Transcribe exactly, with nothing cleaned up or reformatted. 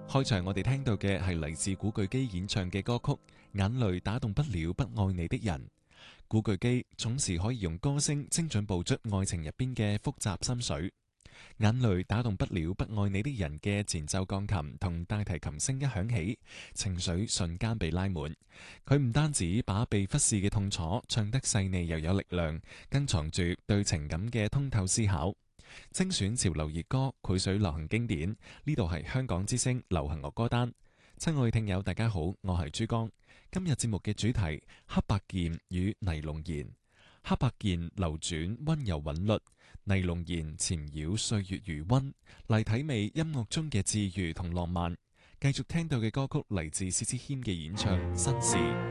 開場我哋聽到嘅係嚟自古巨基演唱嘅歌曲《眼淚打動不了不愛你的人》。古巨基總是可以用歌聲精準捕捉愛情入邊嘅複雜心水。眼淚打動不了不愛你的人嘅前奏鋼琴同大提琴聲一響起，情緒瞬間被拉滿。佢唔單止把被忽視嘅痛楚唱得細膩又有力量，更藏住對情感嘅通透思考。精選潮流熱歌，繪水流行經典。呢度係香港之聲流行樂歌單。親愛聽友大家好，我係珠江。今日節目嘅主題：黑白鍵與尼龍弦。黑白鍵流轉溫柔韻律，尼龍弦纏繞歲月餘溫，嚟體味音樂中嘅治癒同浪漫。繼續聽到嘅歌曲嚟自薛之謙嘅演唱《紳士》。